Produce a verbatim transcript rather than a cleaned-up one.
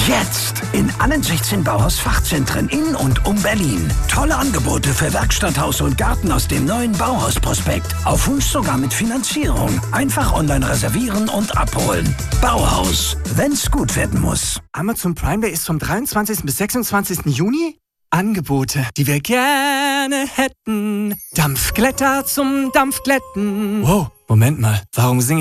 Jetzt in allen sechzehn Bauhaus-Fachzentren in und um Berlin. Tolle Angebote für Werkstatt, Haus und Garten aus dem neuen Bauhaus-Prospekt. Auf Wunsch sogar mit Finanzierung. Einfach online reservieren und abholen. Bauhaus, wenn's gut werden muss. Amazon Prime Day ist vom dreiundzwanzigsten bis sechsundzwanzigsten Juni. Angebote, die wir gerne hätten. Dampfglätter zum Dampfglätten. Wow, Moment mal, warum singe ich